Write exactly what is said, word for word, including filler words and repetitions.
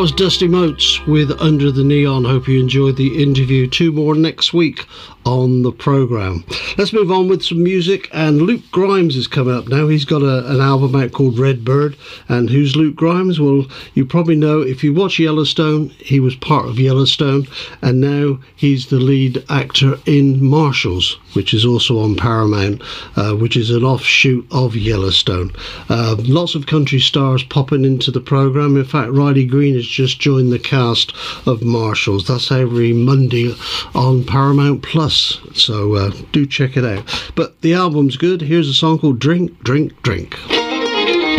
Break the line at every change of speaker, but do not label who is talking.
was Dusty Motes with Under the Neon. Hope you enjoyed the interview. Two more next week on the programme. Let's move on with some music, and Luke Grimes is coming up now. He's got a, an album out called Red Bird. And who's Luke Grimes? Well, you probably know, if you watch Yellowstone, he was part of Yellowstone, and now he's the lead actor in Marshals, which is also on Paramount, uh, which is an offshoot of Yellowstone. Uh, lots of country stars popping into the programme. In fact, Riley Green has just joined the cast of Marshals. That's every Monday on Paramount Plus, so uh, do check it out. But the album's good. Here's a song called Drink, Drink, Drink.